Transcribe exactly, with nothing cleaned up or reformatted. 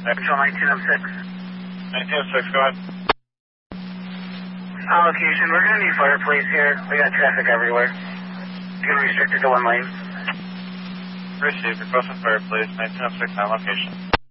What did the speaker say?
Control nineteen oh six. nineteen oh six, go ahead. Allocation, we're going to need fire police here. We got traffic everywhere. You can restrict it to one lane. Received, requesting fire police, nineteen oh six on location.